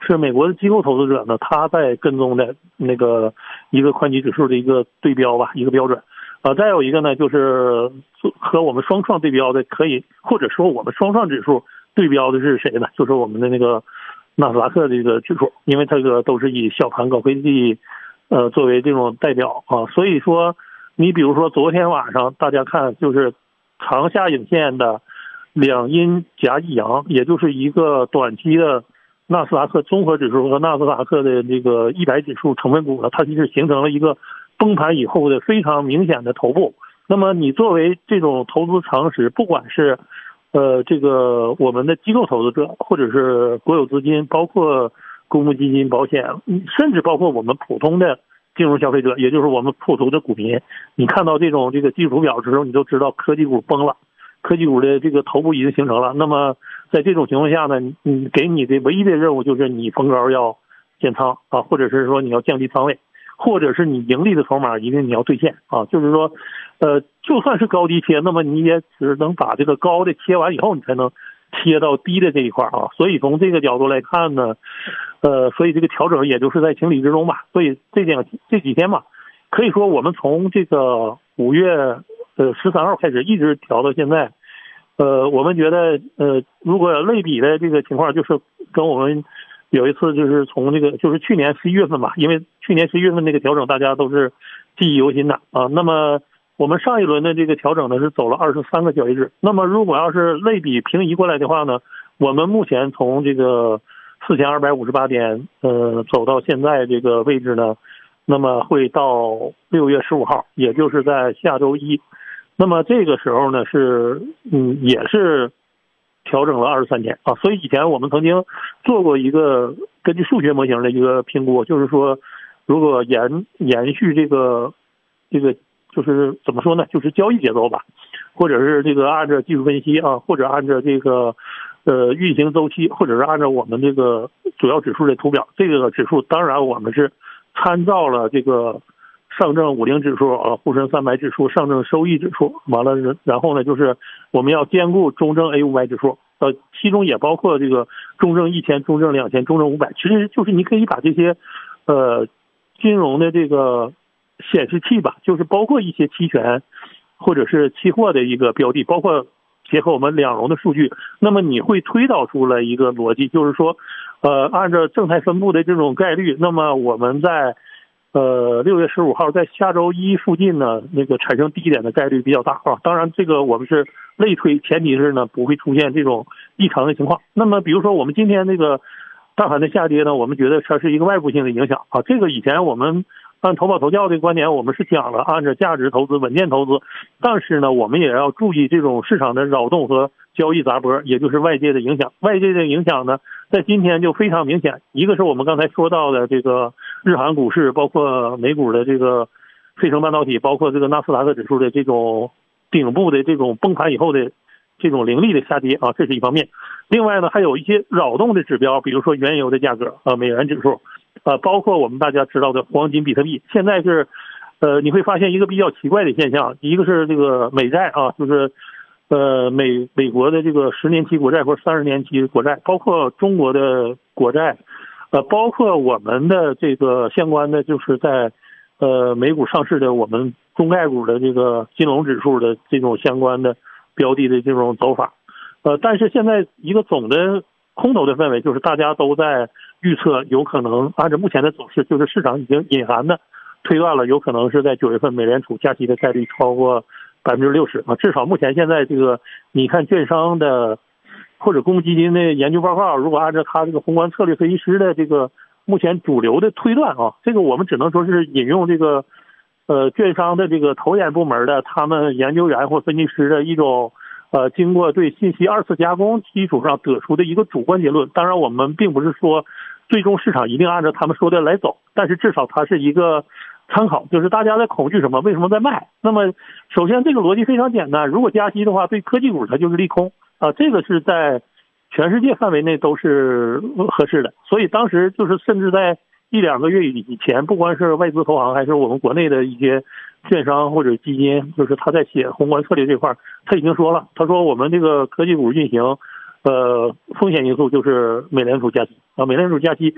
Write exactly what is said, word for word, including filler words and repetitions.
是美国的机构投资者呢，他在跟踪的那个一个宽基指数的一个对标吧，一个标准。呃，再有一个呢，就是和我们双创对标的，可以或者说我们双创指数对标的是谁呢？就是我们的那个纳斯达克这个指数，因为这个都是以小盘高科技呃作为这种代表啊，所以说你比如说昨天晚上大家看，就是长下影线的两阴夹一阳，也就是一个短期的纳斯达克综合指数和纳斯达克的这个一百指数成分股呢，它就是形成了一个崩盘以后的非常明显的头部。那么你作为这种投资常识，不管是呃这个我们的机构投资者，或者是国有资金，包括公募基金、保险，甚至包括我们普通的金融消费者，也就是我们普通的股民，你看到这种这个技术图表之后，你就知道科技股崩了，科技股的这个头部已经形成了。那么在这种情况下呢，你给你的唯一的任务就是你逢高要减仓啊，或者是说你要降低仓位，或者是你盈利的筹码一定你要兑现啊。就是说，呃，就算是高低切，那么你也只能把这个高的切完以后，你才能切到低的这一块啊。所以从这个角度来看呢，呃，所以这个调整也就是在情理之中吧。所以这点这几天嘛，可以说我们从这个五月呃十三号开始一直调到现在。呃，我们觉得，呃，如果类比的这个情况，就是跟我们有一次就是从这个就是去年十一月份吧，因为去年十一月份那个调整大家都是记忆犹新的啊。那么我们上一轮的这个调整呢是走了二十三个交易日。那么如果要是类比平移过来的话呢，我们目前从这个四千二百五十八点呃走到现在这个位置呢，那么会到六月十五号，也就是在下周一。那么这个时候呢是嗯也是调整了二十三天啊，所以以前我们曾经做过一个根据数学模型的一个评估，就是说如果延延续这个这个就是怎么说呢，就是交易节奏吧，或者是这个按照技术分析啊，或者按照这个呃运行周期，或者是按照我们这个主要指数的图表，这个指数当然我们是参照了这个上证五零指数啊，沪深三百指数，上证收益指数，完了，然后呢，就是我们要兼顾中证 A 五百指数，呃，其中也包括这个中证一千、中证两千、中证五百，其实就是你可以把这些，呃，金融的这个显示器吧，就是包括一些期权或者是期货的一个标的，包括结合我们两融的数据，那么你会推导出来一个逻辑，就是说，呃，按照正态分布的这种概率，那么我们在呃，六月十五号在下周一附近呢，那个产生低点的概率比较大啊。当然，这个我们是类推，前提是呢不会出现这种异常的情况。那么，比如说我们今天这个大盘的下跌呢，我们觉得它是一个外部性的影响啊。这个以前我们按投保投教的观点，我们是讲了按照价值投资、稳健投资，但是呢，我们也要注意这种市场的扰动和交易杂波，也就是外界的影响。外界的影响呢，在今天就非常明显。一个是我们刚才说到的这个日韩股市，包括美股的这个费城半导体，包括这个纳斯达克指数的这种顶部的这种崩盘以后的这种凌厉的下跌啊，这是一方面。另外呢，还有一些扰动的指标，比如说原油的价格啊、美元指数，呃，包括我们大家知道的黄金、比特币，现在是呃，你会发现一个比较奇怪的现象，一个是这个美债啊，就是呃美美国的这个十年期国债或者三十年期国债，包括中国的国债，呃，包括我们的这个相关的就是在呃美股上市的我们中概股的这个金融指数的这种相关的标的的这种走法，呃，但是现在一个总的空头的氛围就是大家都在预测有可能按照目前的走势，就是市场已经隐含的推断了有可能是在九月份美联储加息的概率超过百分之六十啊，至少目前现在这个你看券商的或者公募基金的研究报告，如果按照他这个宏观策略分析师的这个目前主流的推断啊，这个我们只能说是引用这个呃券商的这个投研部门的他们研究员或分析师的一种呃经过对信息二次加工基础上得出的一个主观结论。当然我们并不是说最终市场一定按照他们说的来走，但是至少它是一个参考，就是大家在恐惧什么，为什么在卖。那么首先这个逻辑非常简单，如果加息的话对科技股它就是利空啊，这个是在全世界范围内都是合适的。所以当时就是甚至在一两个月以前，不管是外资投行还是我们国内的一些券商或者基金，就是他在写宏观策略这块，他已经说了，他说我们这个科技股运行呃风险因素就是美联储加息啊，美联储加息